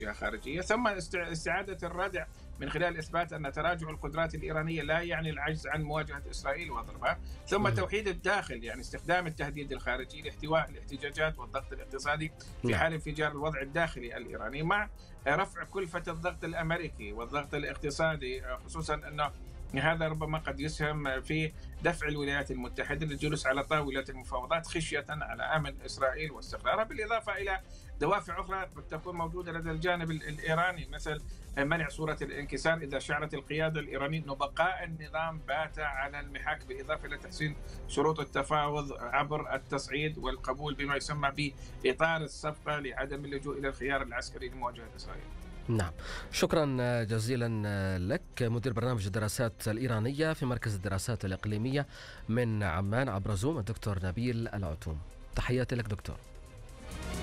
خارجية، ثم استعادة الردع من خلال إثبات أن تراجع القدرات الإيرانية لا يعني العجز عن مواجهة إسرائيل وضربها، ثم مهم. توحيد الداخل، يعني استخدام التهديد الخارجي لاحتواء الاحتجاجات والضغط الاقتصادي في نعم. حال انفجار الوضع الداخلي الإيراني، مع رفع كلفة الضغط الأمريكي والضغط الاقتصادي، خصوصا أنه هذا ربما قد يسهم في دفع الولايات المتحدة للجلوس على طاولة المفاوضات خشية على أمن إسرائيل واستقرارها، بالإضافة إلى دوافع أخرى قد تكون موجودة لدى الجانب الإيراني، مثل منع صورة الانكسار إذا شعرت القيادة الإيرانية أن بقاء النظام بات على المحك، بالإضافة إلى تحسين شروط التفاوض عبر التصعيد والقبول بما يسمى بإطار الصفقة لعدم اللجوء إلى الخيار العسكري لمواجهة إسرائيل. نعم، شكرا جزيلا لك مدير برنامج الدراسات الإيرانية في مركز الدراسات الإقليمية من عمان عبر زوم، الدكتور نبيل العتوم. تحياتي لك دكتور.